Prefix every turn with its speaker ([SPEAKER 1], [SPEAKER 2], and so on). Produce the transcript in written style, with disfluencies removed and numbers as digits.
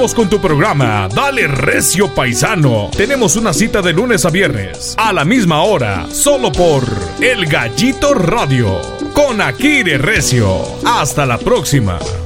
[SPEAKER 1] Continuamos con tu programa Dale Recio Paisano. Tenemos una cita de lunes a viernes a la misma hora, solo por El Gallito Radio, con Akire Recio. Hasta la próxima.